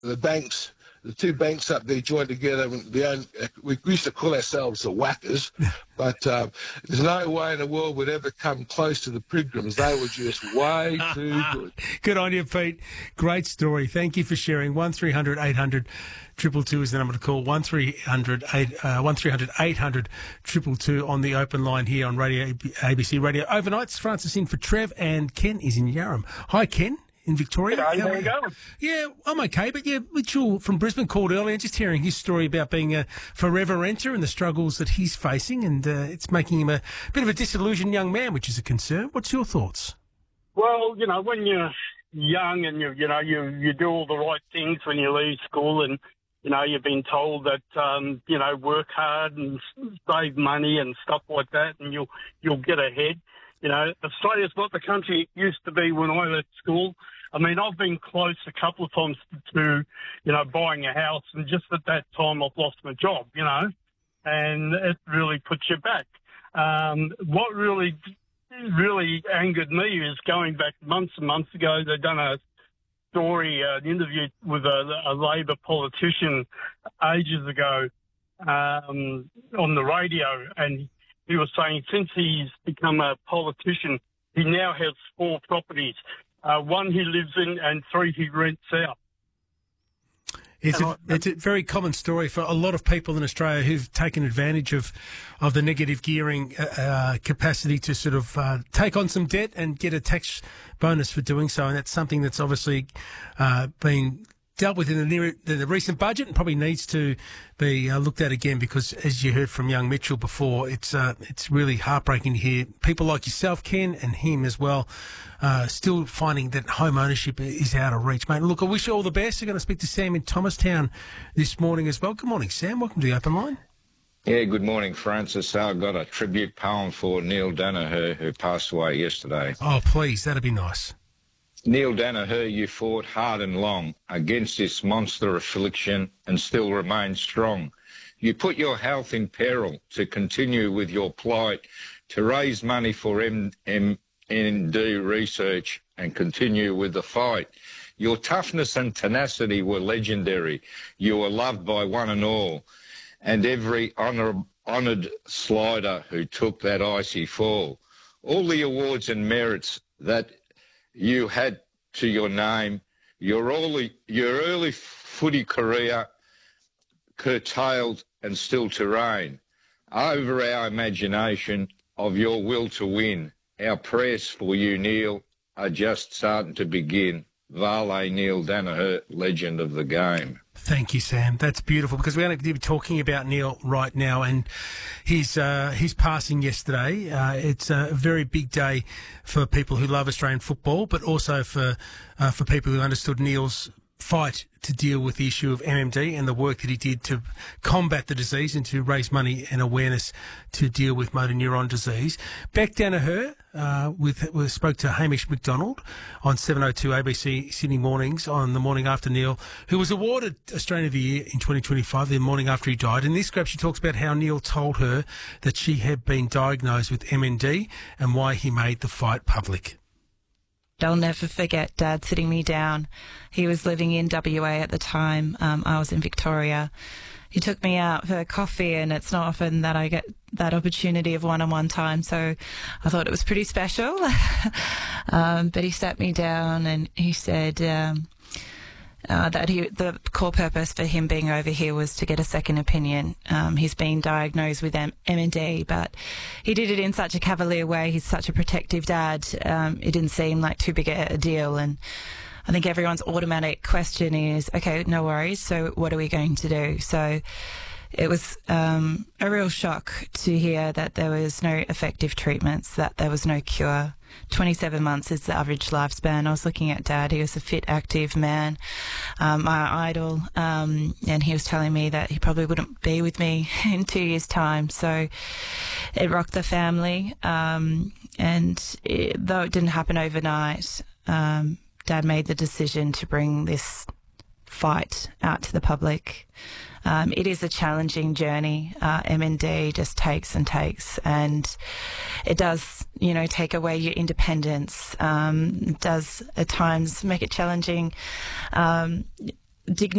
the banks, the two banks up there joined together. And we used to call ourselves the Whackers, but there's no way in the world we'd ever come close to the Pilgrims. They were just way too good. Good on you, Pete. Great story. Thank you for sharing. 1300 800 222 is the number to call. 1300 800 222 on the open line here on Radio ABC Radio. Overnights, Francis in for Trev, and Ken is in Yarram. Hi, Ken. In Victoria. How are you going? Yeah, I'm okay. But yeah, Mitchell from Brisbane called earlier, just hearing his story about being a forever renter and the struggles that he's facing, and it's making him a bit of a disillusioned young man, which is a concern. What's your thoughts? Well, when you're young and you do all the right things when you leave school, and you've been told that work hard and save money and stuff like that, and you'll get ahead. Australia's not the country it used to be when I left school. I mean, I've been close a couple of times to, buying a house, and just at that time I've lost my job, and it really puts you back. What really angered me is going back months and months ago, they'd done an interview with a Labor politician ages ago on the radio, and he was saying since he's become a politician, he now has 4 properties. 1 he lives in and 3 he rents out. It's a very common story for a lot of people in Australia who've taken advantage of the negative gearing capacity to sort of take on some debt and get a tax bonus for doing so. And that's something that's obviously been dealt with in the recent budget and probably needs to be looked at again, because as you heard from young Mitchell before, it's really heartbreaking to hear people like yourself, Ken, and him as well, still finding that home ownership is out of reach. Mate, look, I wish you all the best. We're going to speak to Sam in Thomastown this morning as well. Good morning, Sam. Welcome to the Open Line. Yeah, good morning, Francis. I've got a tribute poem for Neil Danaher, who passed away yesterday. Oh, please, that'd be nice. Neil Danaher, you fought hard and long against this monster affliction and still remain strong. You put your health in peril to continue with your plight, to raise money for MD research and continue with the fight. Your toughness and tenacity were legendary. You were loved by one and all, and every honoured slider who took that icy fall. All the awards and merits that you had to your name, your early footy career curtailed and still to reign. Over our imagination of your will to win, our prayers for you, Neil, are just starting to begin. Vale Neil Danaher, legend of the game. Thank you, Sam. That's beautiful, because we're going to be talking about Neil right now and his passing yesterday. It's a very big day for people who love Australian football, but also for people who understood Neil's fight to deal with the issue of MMD and the work that he did to combat the disease and to raise money and awareness to deal with motor neuron disease. Beck Danaher, we spoke to Hamish McDonald on 702 ABC Sydney Mornings on the morning after Neil, who was awarded Australian of the Year in 2025, the morning after he died. In this scrap, she talks about how Neil told her that she had been diagnosed with MND and why he made the fight public. I'll never forget Dad sitting me down. He was living in WA at the time. I was in Victoria. He took me out for coffee, and it's not often that I get that opportunity of one-on-one time, so I thought it was pretty special. But he sat me down and he said that the core purpose for him being over here was to get a second opinion. He's been diagnosed with MND, but he did it in such a cavalier way. He's such a protective dad. It didn't seem like too big a deal, and I think everyone's automatic question is, okay, no worries, so what are we going to do? So it was a real shock to hear that there was no effective treatments, that there was no cure. 27 months is the average lifespan. I was looking at Dad. He was a fit, active man, my idol, and he was telling me that he probably wouldn't be with me in 2 years' time. So it rocked the family, and though it didn't happen overnight, Dad made the decision to bring this fight out to the public. It is a challenging journey. MND just takes and takes, and it does, take away your independence. It does at times make it challenging. dignity